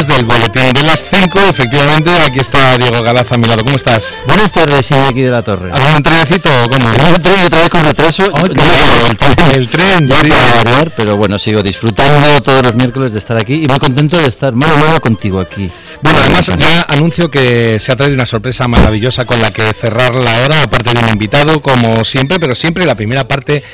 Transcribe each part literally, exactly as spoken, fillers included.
minutos del boletín de las cinco. Efectivamente, aquí está Diego Galaz a mi lado. ¿Cómo estás? Buenas tardes, Iñaki de la Torre. ¿Algún trenecito o cómo? Un tren otra vez con retraso. Oh, no, el tren, el tren ya sí. para variar, pero bueno, sigo disfrutando todos los miércoles de estar aquí y muy contento de estar mano a mano contigo aquí. Bueno, además ya anuncio que se ha traído una sorpresa maravillosa con la que cerrar la hora, aparte de un invitado, como siempre, pero siempre la primera parte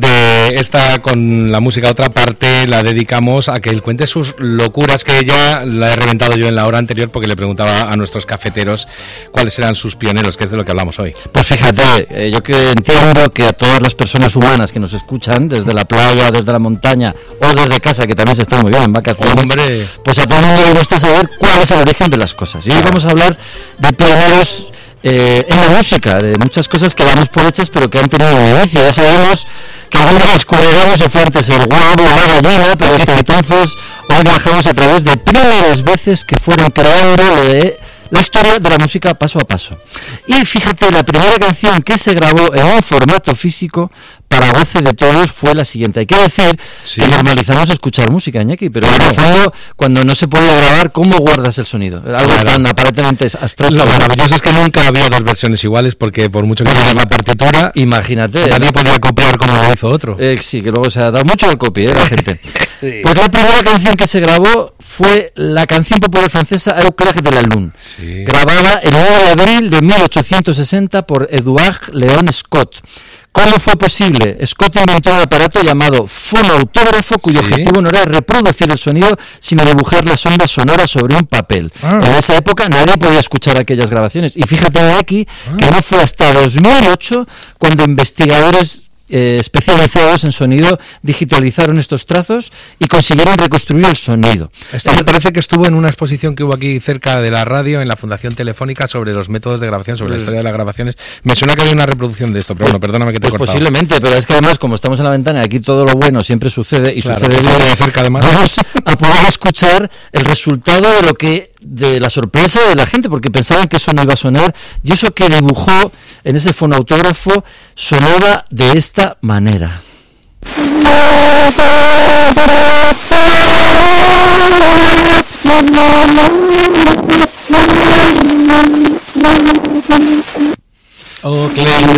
de esta con la música, otra parte la dedicamos a que él cuente sus locuras, que ya la he reventado yo en la hora anterior porque le preguntaba a nuestros cafeteros cuáles eran sus pioneros, que es de lo que hablamos hoy. Pues fíjate, eh, yo que entiendo que a todas las personas humanas que nos escuchan, desde la playa, desde la montaña o desde casa, que también se está muy bien en vacaciones, Hombre. pues a todo el mundo le gusta saber cuál es el origen de las cosas. Y hoy vamos a hablar de pioneros eh, en la música, de muchas cosas que damos por hechas pero que han tenido inicio. Ya sabemos que algunos descubriremos si fue antes el huevo o la gallina, pero hasta entonces hoy viajamos a través de primeras veces que fueron creando lo de la historia de la música paso a paso. Y fíjate, la primera canción que se grabó en un formato físico para goce de todos fue la siguiente. Hay que decir sí. que normalizamos escuchar música, Iñaki, pero en el fondo, cuando no se podía grabar, ¿cómo guardas el sonido? Algo claro. tan aparentemente abstracto. Lo maravilloso es que nunca había dos versiones iguales, porque por mucho que fuera la partitura, imagínate, nadie podía copiar como lo hizo otro. Eh, sí, que luego se ha dado mucho al copy, ¿eh? La gente. Sí. Pues la primera canción que se grabó fue la canción popular francesa Au clair de la lune, sí. grabada el nueve de abril de mil ochocientos sesenta por Edouard Léon Scott. ¿Cómo fue posible? Scott inventó un aparato llamado fonautógrafo, cuyo sí. objetivo no era reproducir el sonido, sino dibujar las ondas sonoras sobre un papel. Ah. En esa época nadie podía escuchar aquellas grabaciones. Y fíjate de aquí ah. que no fue hasta dos mil ocho cuando investigadores Eh, especializados en sonido digitalizaron estos trazos y consiguieron reconstruir el sonido. Esto me parece que estuvo en una exposición que hubo aquí cerca de la radio, en la Fundación Telefónica, sobre los métodos de grabación, sobre pues, la historia de las grabaciones. Me suena que había una reproducción de esto, pero bueno, perdóname que te he pues cortado. Posiblemente, pero es que además, como estamos en la ventana, aquí todo lo bueno siempre sucede y claro, sucede bien, de cerca además. Vamos a poder escuchar el resultado de lo que de la sorpresa de la gente, porque pensaban que eso no iba a sonar, y eso que dibujó en ese fonautógrafo sonaba de esta manera. Oh, claro.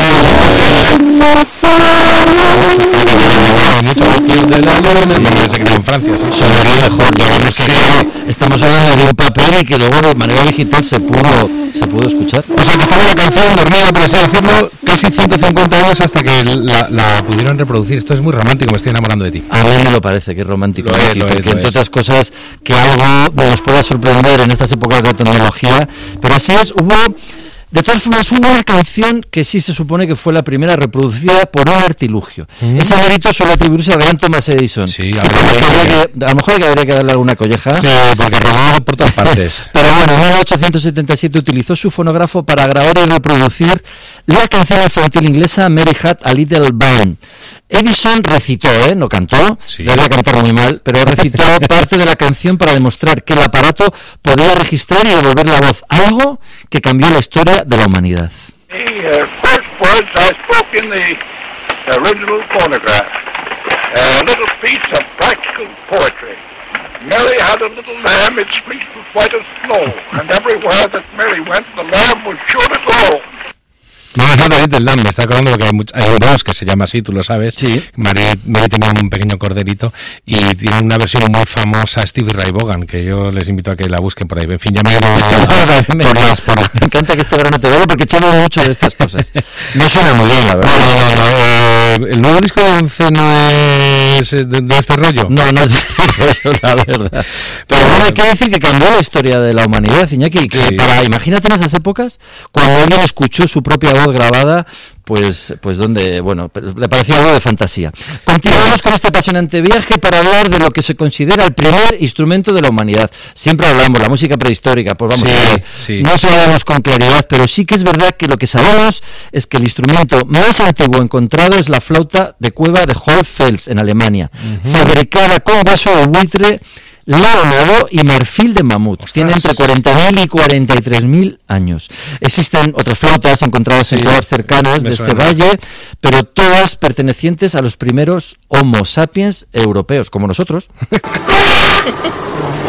En Francia, sí. Sonaría mejor, ya ves que sí. Estamos hablando de un papel y que luego de manera digital se pudo se pudo escuchar. O sea, que estaba la canción dormida, por así decirlo, casi ciento cincuenta años hasta que la, la pudieron reproducir. Esto es muy romántico, me estoy enamorando de ti. A mí me lo parece que es romántico. Lo es, lo porque es, lo entre es. otras cosas, que algo nos pueda sorprender en estas épocas de tecnología, pero así es, hubo... De todas formas, hubo una canción que sí se supone que fue la primera reproducida por un artilugio. Mm. Ese mérito suele atribuirse al gran Thomas Edison. Sí, a, ver, que, a lo mejor que habría que darle alguna colleja. Sí, porque robaba por todas partes. Pero bueno, en mil ochocientos setenta y siete utilizó su fonógrafo para grabar y reproducir la canción infantil inglesa Mary Had a Little Band. Edison recitó, ¿eh? No cantó, sí. Debería cantar muy mal, pero recitó parte de la canción para demostrar que el aparato podía registrar y devolver la voz, algo que cambió la historia de la humanidad. The uh, first words I spoke in the original phonograph, a little piece of practical poetry. Mary had a little lamb, its fleece was white as snow, and everywhere that Mary went, the lamb was sure to go. No es nada del Lamb, me está acordando porque hay, much, hay dos que se llama así, tú lo sabes. Sí. Mary, Mary tenía un pequeño corderito y tiene una versión muy famosa, Stevie Ray Vaughan, que yo les invito a que la busquen por ahí. En fin, ya me he ido me, por las, por... me encanta que este verano te veo porque echamos mucho de estas cosas. No suena muy bien, la verdad. No, no, no, eh, ¿el nuevo disco de Once no es de, de este rollo? No, no es de este rollo, la verdad. Pero bueno, hay que decir que cambió la historia de la humanidad, Iñaki, que sí. para, imagínate en esas épocas, cuando alguien escuchó su propia voz grabada, pues pues donde, bueno, le parecía algo de fantasía. Continuamos con este apasionante viaje para hablar de lo que se considera el primer instrumento de la humanidad. Siempre hablamos, la música prehistórica, pues vamos sí, a ver, sí. no sabemos con claridad, pero sí que es verdad que lo que sabemos es que el instrumento más antiguo encontrado es la flauta de cueva de Holfels en Alemania, uh-huh. fabricada con hueso de buitre, laonado y marfil de mamut. Ostras. Tiene entre cuarenta mil y cuarenta y tres mil años. Existen otras flautas encontradas sí, en lugares cercanos de este valle, pero todas pertenecientes a los primeros Homo sapiens europeos, como nosotros.